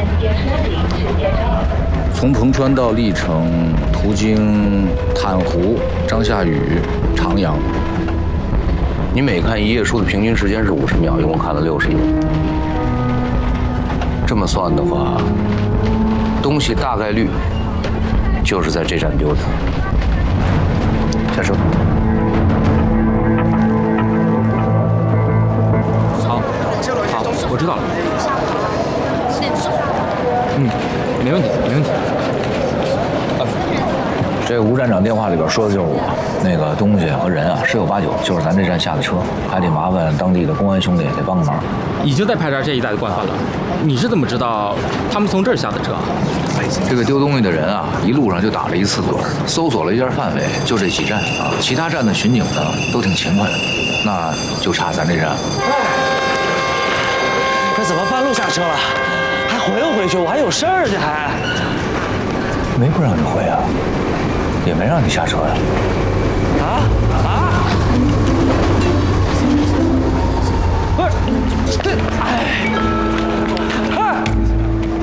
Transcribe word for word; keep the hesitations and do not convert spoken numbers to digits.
从彭川到历城，途经坦湖、张夏峪、长阳。你每看一页书的平均时间是五十秒，一共看了六十页。这么算的话，东西大概率就是在这站丢的。下车。 好，好，我知道了。嗯，没问题，没问题。 这吴站长电话里边说的就是我，那个东西和人啊，十有八九就是咱这站下的车，还得麻烦当地的公安兄弟得帮个忙。 已经在排查这一带的惯犯了，你是怎么知道他们从这儿下的车？ 这个丢东西的人啊，一路上就打了一次盹，搜索了一下范围，就这几站啊，其他站的巡警呢都挺勤快的，那就差咱这站。 这怎么半路下车了？还回不回去？我还有事儿去，还没不让你回啊，也没让你下车呀。 啊？